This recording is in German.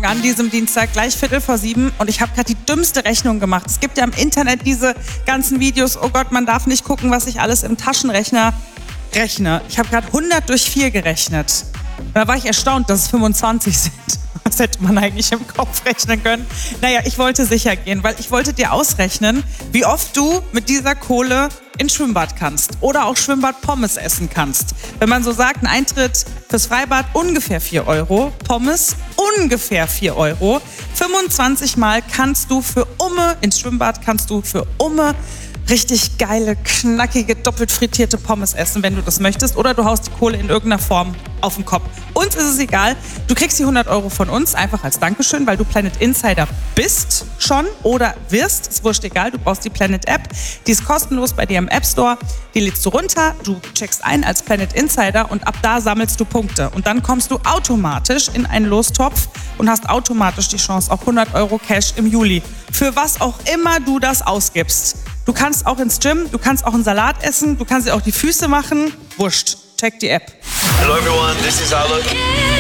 an, diesem Dienstag, gleich 6:15 und ich habe gerade die dümmste Rechnung gemacht. Es gibt ja im Internet diese ganzen Videos, oh Gott, man darf nicht gucken, was ich alles im Taschenrechner rechne. Ich habe gerade 100 durch 4 gerechnet. Da war ich erstaunt, dass es 25 sind. Das hätte man eigentlich im Kopf rechnen können. Naja, ich wollte sicher gehen, weil ich wollte dir ausrechnen, wie oft du mit dieser Kohle ins Schwimmbad kannst oder auch Schwimmbad-Pommes essen kannst. Wenn man so sagt, ein Eintritt fürs Freibad ungefähr 4 Euro, Pommes ungefähr 4 Euro. 25 Mal kannst du für Umme ins Schwimmbad, kannst du für Umme richtig geile, knackige, doppelt frittierte Pommes essen, wenn du das möchtest. Oder du haust die Kohle in irgendeiner Form auf den Kopf. Uns ist es egal. Du kriegst die 100 Euro von uns, einfach als Dankeschön, weil du Planet Insider bist schon oder wirst. Ist wurscht egal, du brauchst die Planet App. Die ist kostenlos bei dir im App Store. Die lädst du runter, du checkst ein als Planet Insider und ab da sammelst du Punkte. Und dann kommst du automatisch in einen Lostopf und hast automatisch die Chance auf 100 Euro Cash im Juli. Für was auch immer du das ausgibst. Du kannst auch ins Gym, du kannst auch einen Salat essen, du kannst dir auch die Füße machen. Wurscht, check die App. Hello everyone, this is Alok.